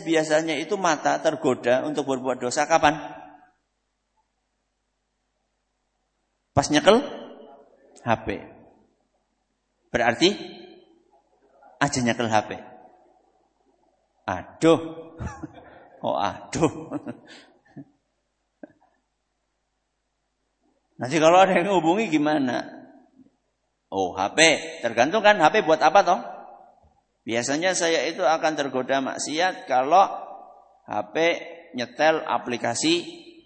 biasanya itu mata tergoda untuk berbuat dosa kapan? Pas nyekel HP. Berarti aja nyekel HP. Aduh. Oh aduh. Nanti kalau ada yang hubungi gimana? Oh HP. Tergantung kan HP buat apa toh? Biasanya saya itu akan tergoda maksiat kalau HP nyetel aplikasi.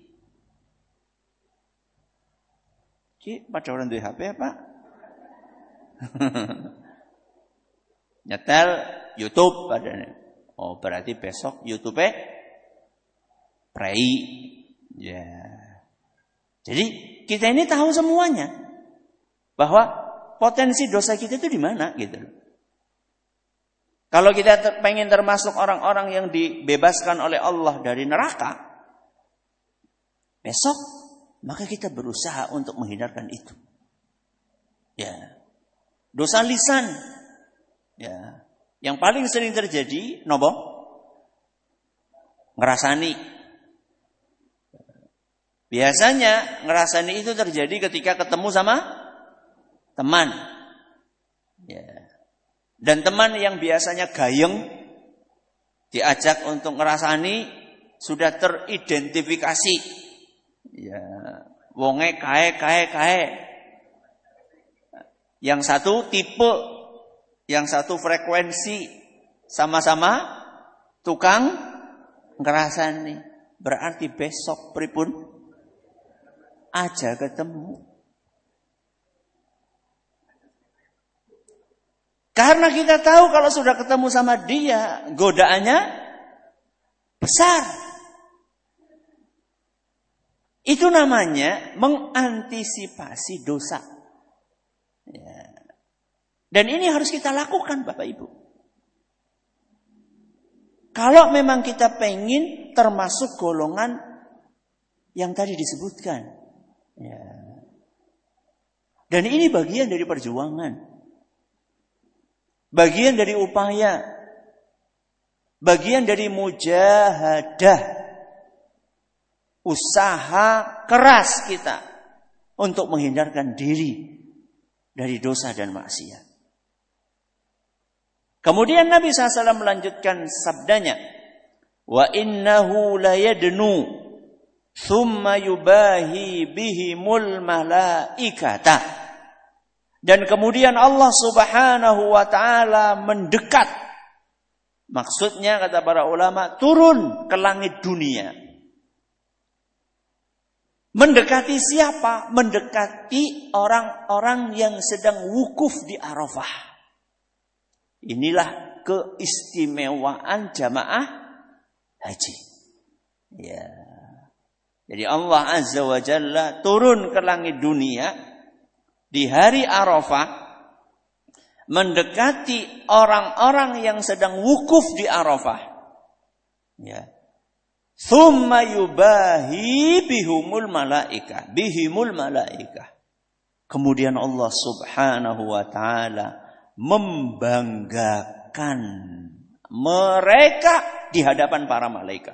Pada orang duwe HP apa? Nyetel YouTube padanya. Oh berarti besok YouTube prei. Ya. Jadi kita ini tahu semuanya bahwa potensi dosa kita itu di mana gitu. Kalau kita pengen termasuk orang-orang yang dibebaskan oleh Allah dari neraka, besok maka kita berusaha untuk menghindarkan itu. Ya. Dosa lisan. Ya. Yang paling sering terjadi nopo? Ngerasani. Biasanya ngerasani itu terjadi ketika ketemu sama teman. Ya. Dan teman yang biasanya gayeng diajak untuk ngerasani sudah teridentifikasi. Ya, wonge kae. Yang satu tipe, yang satu frekuensi, sama-sama tukang ngerasani. Berarti besok pripun aja ketemu. Karena kita tahu kalau sudah ketemu sama dia, godaannya besar. Itu namanya mengantisipasi dosa. Ya. Dan ini harus kita lakukan Bapak Ibu. Kalau memang kita pengen termasuk golongan yang tadi disebutkan. Ya. Dan ini bagian dari perjuangan. Bagian dari upaya, bagian dari mujahadah, usaha keras kita untuk menghindarkan diri dari dosa dan maksiat. Kemudian Nabi SAW melanjutkan sabdanya, wa innahu layadnu thumma yubahi bihimul malaikata. Dan kemudian Allah Subhanahu wa ta'ala mendekat. Maksudnya kata para ulama, turun ke langit dunia. Mendekati siapa? Mendekati orang-orang yang sedang wukuf di Arafah. Inilah keistimewaan jamaah haji. Ya. Jadi Allah Azza wa Jalla turun ke langit dunia di hari Arafah, mendekati orang-orang yang sedang wukuf di Arafah. Ya. Tsumma yubahi bihimul malaikah. Kemudian Allah Subhanahu wa taala membanggakan mereka di hadapan para malaikat.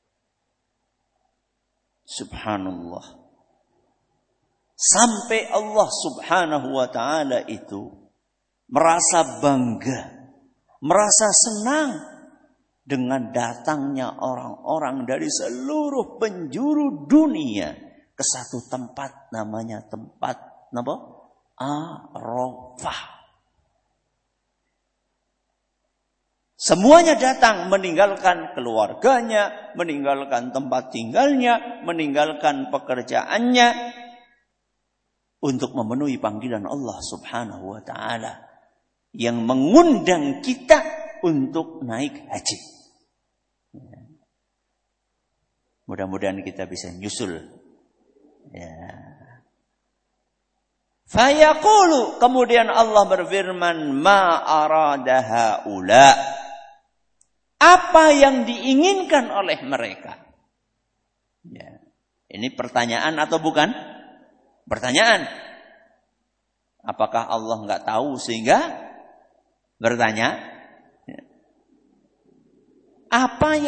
Subhanallah. Sampai Allah Subhanahu wa ta'ala itu merasa bangga, merasa senang dengan datangnya orang-orang dari seluruh penjuru dunia ke satu tempat, namanya tempat apa? Arafah. Semuanya datang meninggalkan keluarganya, meninggalkan tempat tinggalnya, meninggalkan pekerjaannya, untuk memenuhi panggilan Allah Subhanahu wa ta'ala yang mengundang kita untuk naik haji. Mudah-mudahan kita bisa nyusul. Ya. Fayaqulu, kemudian Allah berfirman, ma arada haula. Apa yang diinginkan oleh mereka? Ya. Ini pertanyaan atau bukan? Pertanyaan. Apakah Allah enggak tahu sehingga bertanya? Apa yang